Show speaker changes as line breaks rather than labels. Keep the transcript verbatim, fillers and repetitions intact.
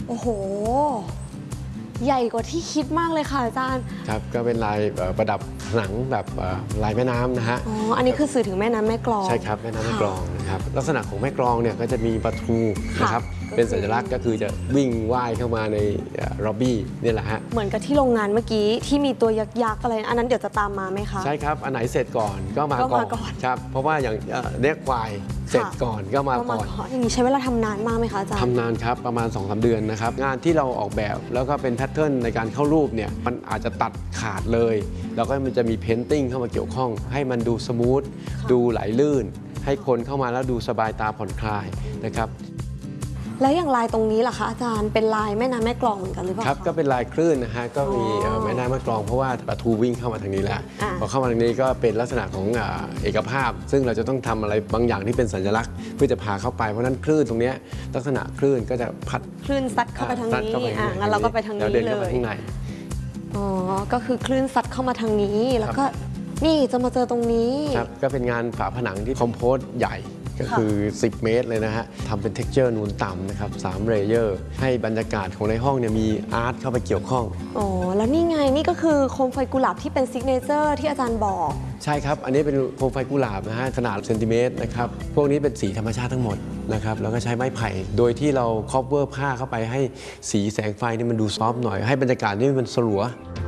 โอ้โหใหญ่กว่าที่คิดมากเลยค่ะอาจารย์
ครับก็เป็นลายประดับผนังแบบลายแม่น้ำนะฮะ
อ๋ออันนี้คือสื่อถึงแม่น้ำแม่กลอง
ใช่ครับแม่น้ำแม่กลองนะครับลักษณะของแม่กลองเนี่ยก็จะมีประตูนะครับเป็นสัญลักษณ์ก็คือจะวิ่งว่ายเข้ามาในล็อบบี้นี่แหละฮะ
เหมือนกับที่โรงงานเมื่อกี้ที่มีตัวยักษ์ๆอะไรอันนั้นเดี๋ยวจะตามมาไหมคะ
ใช่ครับอันไหนเสร็จก่อนก็มาก่อนครับเพราะว่าอย่างเรียกควายเสร็จก่อนก็มาก่อน
อย่างนี้ใช้เวลาทำนานมากไหมคะอาจารย์
ทำนานครับประมาณ สองถึงสาม เดือนนะครับงานที่เราออกแบบแล้วก็เป็นแพทเทิร์นในการเข้ารูปเนี่ยมันอาจจะตัดขาดเลยแล้วก็มันจะมีเพนติ้งเข้ามาเกี่ยวข้องให้มันดูสมูทดูไหลลื่นให้คนเข้ามาแล้วดูสบายตาผ่อนคลายนะครับ
แล้วอย่างลายตรงนี้ล่ะคะอาจารย์เป็นลายแม่น้ำแม่กลองเหมือนกันหรือเปล่า
ครับก็เป็นลายคลื่นนะฮะก็มีแม่น้ำแม่กลองเพราะว่าประตูวิ่งเข้ามาทางนี้แล้วพอเข้ามาทางนี้ก็เป็นลักษณะของเอกภาพซึ่งเราจะต้องทำอะไรบางอย่างที่เป็นสัญลักษณ์เพื่อจะพาเข้าไปเพราะนั้นคลื่นตรงนี้ลักษณะคลื่นก็จะพัด
คลื่นซัดเข้าไปทางนี้อ่ะงั้นเราก็ไปทางนี้เลย
เดินเข้าไปข้างใน
อ๋อก็คือคลื่นซัดเข้ามาทางนี้แล้วก็นี่จะมาเจอตรงนี้
ครับก็เป็นงานฝาผนังที่คอมโพสใหญ่ก็คือสิบเมตรเลยนะฮะทำเป็น เท็กเจอร์ นูนต่ำนะครับสามเลเยอร์ให้บรรยากาศของในห้องเนี่ยมีอาร์ตเข้าไปเกี่ยวข้อง
อ๋อแล้วนี่ไงนี่ก็คือโคมไฟกุหลาบที่เป็นซิกเนเจอร์ที่อาจารย์บอก
ใช่ครับอันนี้เป็นโคมไฟกุหลาบนะฮะขนาดเซนติเมตรนะครับพวกนี้เป็นสีธรรมชาติทั้งหมดนะครับแล้วก็ใช้ไม้ไผ่โดยที่เราครอบเวอร์ผ้าเข้าไปให้สีแสงไฟนี่มันดูซอฟต์หน่อยให้บรรยากาศนี่มันสลัว